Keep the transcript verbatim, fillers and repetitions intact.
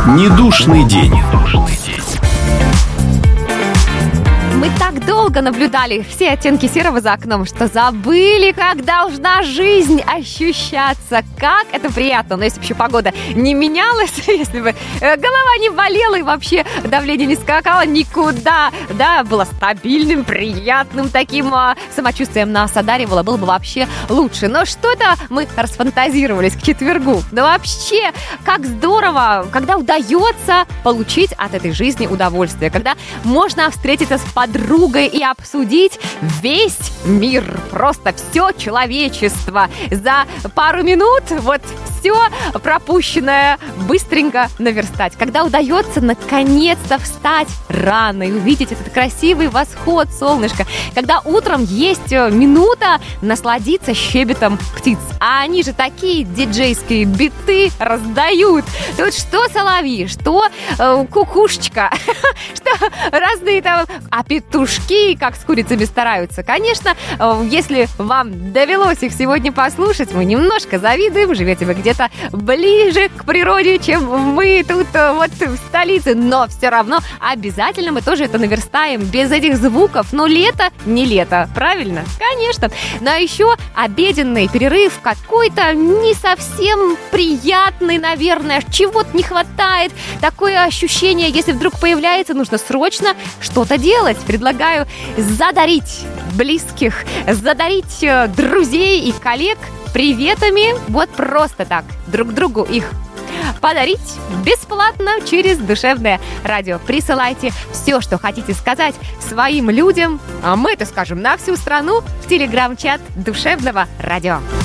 Недушный день. Мы так долго наблюдали все оттенки серого за окном, что забыли, как должна жизнь ощущаться. Как это приятно. Но если бы еще погода не менялась, если бы голова не болела и вообще давление не скакало никуда, да, было стабильным, приятным таким а, самочувствием нас одаривало, было бы вообще лучше. Но что-то мы расфантазировались к четвергу. Да вообще, как здорово, когда удается получить от этой жизни удовольствие, когда можно встретиться с подругой и обсудить весь мир, просто все человечество. За пару минут вот все пропущенное быстренько наверстать. Когда удается наконец-то встать рано и увидеть этот красивый восход солнышка. Когда утром есть минута насладиться щебетом птиц. А они же такие диджейские биты раздают. Тут что соловьи, что э, кукушечка, что разные там... А петушки, как с курицами стараются. Конечно, если вам довелось их сегодня послушать, мы немножко завидуем, живете вы где-то ближе к природе, чем мы тут вот в столице, но все равно обязательно мы тоже это наверстаем. Без этих звуков, но лето не лето, правильно? Конечно. Но еще обеденный перерыв какой-то не совсем приятный, наверное, чего-то не хватает. Такое ощущение, если вдруг появляется, нужно срочно что-то делать. Предлагаю задарить близких, задарить друзей и коллег приветами, вот просто так, друг другу их подарить бесплатно через душевное радио. Присылайте все, что хотите сказать своим людям, а мы это скажем на всю страну в телеграм-чат Душевного радио.